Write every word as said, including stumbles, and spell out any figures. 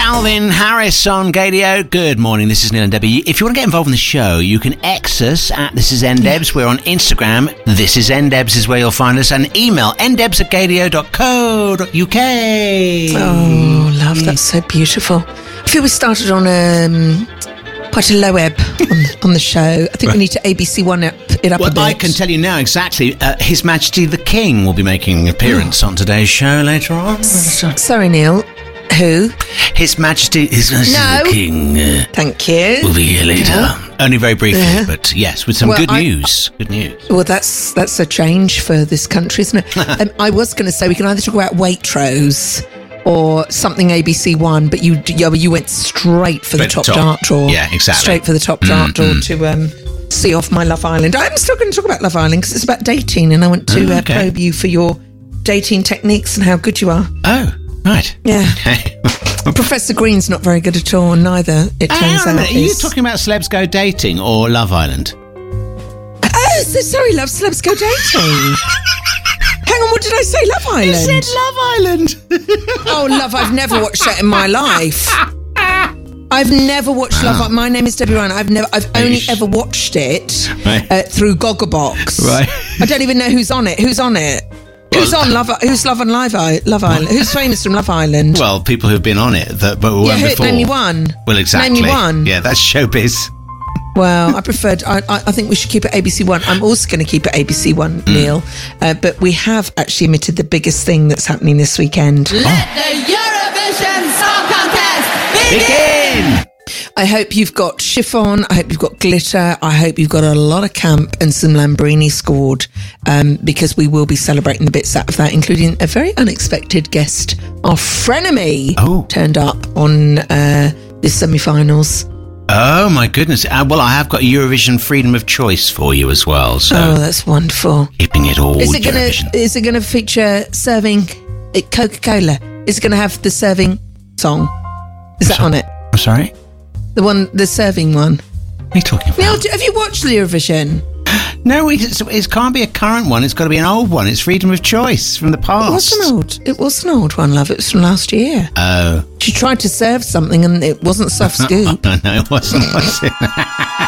Calvin Harris on Gadio. Good morning, this is Neil and Debbie. If you want to get involved in the show, you can X us at This Is Ndebs. We're on Instagram. This is Ndebs is where you'll find us. And email ndebs at gadio dot co dot uk. Oh, love, that's so beautiful. I feel we started on um, quite a low ebb on the, on the show. I think Right. we need to A B C one up, it up Well, a bit. I can tell you now exactly. Uh, His Majesty the King will be making an appearance on today's show later on. Sorry, Neil. Who? His Majesty, His Majesty No. the King uh, Thank you. will be here later. Yeah. Only very briefly, Yeah. but yes, with some Well, good I- news. Good news. Well, that's that's a change for this country, isn't it? um, I was going to say we can either talk about Waitrose or something A B C One, but you you, you went straight for the Straight top, to top. dart drawer. Yeah, exactly. Straight for the top dart drawer to um, see off my Love Island. I'm still going to talk about Love Island because it's about dating, and I want to Oh, uh, okay. probe you for your dating techniques and how good you are. Oh, right. Yeah. Okay. Professor Green's not very good at all, neither, it Hang turns on a out. minute, Are you is- talking about Celebs Go Dating or Love Island? Oh, so sorry, love, celebs go dating. Hang on, what did I say? Love Island? Love Island. Oh, love, I've never watched that in my life. I've never watched Love Island. My name is Debbie Ryan. I've never, I've only Eesh. ever watched it Right. uh, through Gogglebox. Right. I don't even know who's on it. Who's on it? Who's on Love? Who's Love and Live I- Love Island? Who's famous from Love Island? Well, people who've been on it, that, but weren't yeah, who, before. name me one. Well, exactly. Name me one. Yeah, that's showbiz. Well, I preferred. I, I I think we should keep it A B C One. I'm also going to keep it A B C One, Neil. Uh, but we have actually omitted the biggest thing that's happening this weekend. Let the Eurovision Song Contest begin! Begin! I hope you've got chiffon. I hope you've got glitter. I hope you've got a lot of camp and some Lambrini scored, um, because we will be celebrating the bits out of that, including a very unexpected guest. Our frenemy Oh. turned up on uh, the semi-finals. Oh, my goodness. Uh, well, I have got Eurovision Freedom of Choice for you as well, so Oh, that's wonderful. keeping it all Is it gonna Eurovision. is it gonna feature serving uh, Coca-Cola? Is it gonna have the serving song? Is that on it? I'm sorry? The one, the serving one. What are you talking about? Neil, do- have you watched the Eurovision? No, it's, it can't be a current one. It's got to be an old one. It's Freedom of Choice from the It past. was an old. It was an old one, love. It was from last year. Oh. She tried to serve something and it wasn't soft scoop. No, no, it wasn't, was it?